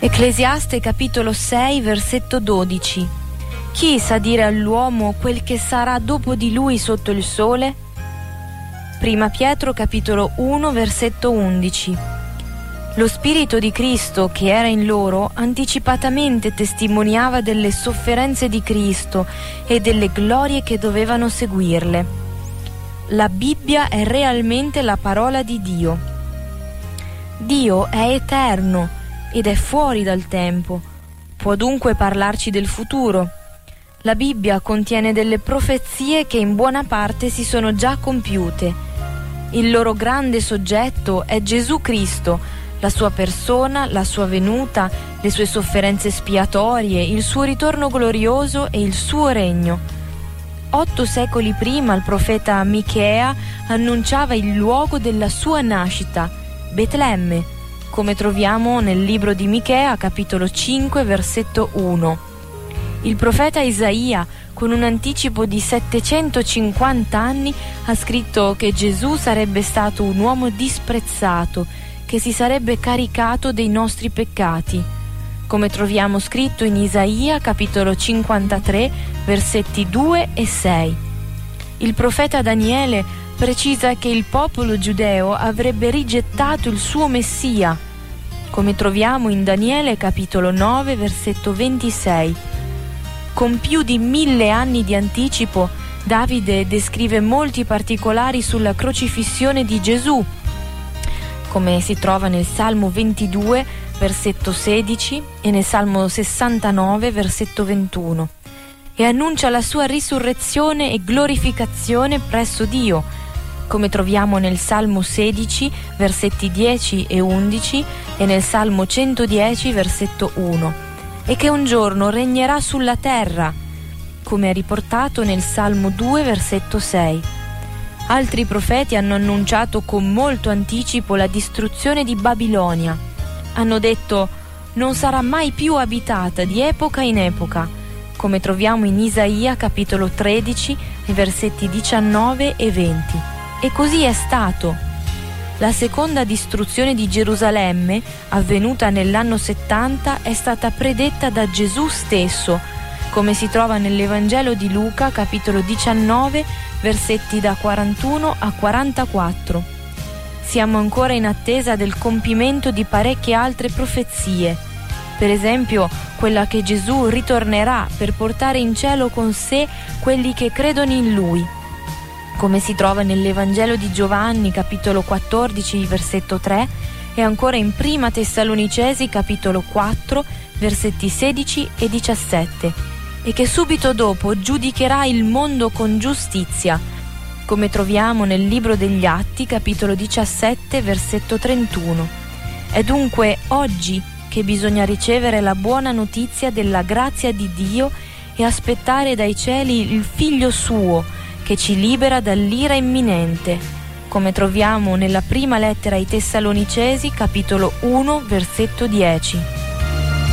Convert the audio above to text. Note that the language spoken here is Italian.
Ecclesiaste capitolo 6 versetto 12. Chi sa dire all'uomo quel che sarà dopo di lui sotto il sole? Prima Pietro capitolo 1 versetto 11. Lo Spirito di Cristo che era in loro anticipatamente testimoniava delle sofferenze di Cristo e delle glorie che dovevano seguirle. La Bibbia è realmente la parola di Dio. Dio è eterno ed è fuori dal tempo. Può dunque parlarci del futuro. La Bibbia contiene delle profezie che in buona parte si sono già compiute. Il loro grande soggetto è Gesù Cristo, la sua persona, la sua venuta, le sue sofferenze espiatorie, il suo ritorno glorioso e il suo regno. 8 secoli prima il profeta Michea annunciava il luogo della sua nascita, Betlemme, come troviamo nel libro di Michea, capitolo 5, versetto 1. Il profeta Isaia, con un anticipo di 750 anni, ha scritto che Gesù sarebbe stato un uomo disprezzato, che si sarebbe caricato dei nostri peccati, come troviamo scritto in Isaia, capitolo 53, versetti 2 e 6. Il profeta Daniele precisa che il popolo giudeo avrebbe rigettato il suo Messia, come troviamo in Daniele capitolo 9 versetto 26. Con più di 1000 anni di anticipo, Davide descrive molti particolari sulla crocifissione di Gesù, come si trova nel Salmo 22 versetto 16 e nel Salmo 69 versetto 21, e annuncia la sua risurrezione e glorificazione presso Dio, come troviamo nel Salmo 16, versetti 10 e 11 e nel Salmo 110, versetto 1, e che un giorno regnerà sulla terra, come è riportato nel Salmo 2, versetto 6. Altri profeti hanno annunciato con molto anticipo la distruzione di Babilonia. Hanno detto: non sarà mai più abitata di epoca in epoca, come troviamo in Isaia, capitolo 13, i versetti 19 e 20. E così è stato. La seconda distruzione di Gerusalemme, avvenuta nell'anno 70, è stata predetta da Gesù stesso, come si trova nell'Evangelo di Luca, capitolo 19, versetti da 41 a 44. Siamo ancora in attesa del compimento di parecchie altre profezie, per esempio quella che Gesù ritornerà per portare in cielo con sé quelli che credono in Lui, come si trova nell'Evangelo di Giovanni, capitolo 14, versetto 3, e ancora in Prima Tessalonicesi, capitolo 4, versetti 16 e 17, e che subito dopo giudicherà il mondo con giustizia, come troviamo nel libro degli Atti, capitolo 17, versetto 31. È dunque oggi che bisogna ricevere la buona notizia della grazia di Dio e aspettare dai cieli il Figlio suo, che ci libera dall'ira imminente, come troviamo nella prima lettera ai Tessalonicesi, capitolo 1, versetto 10.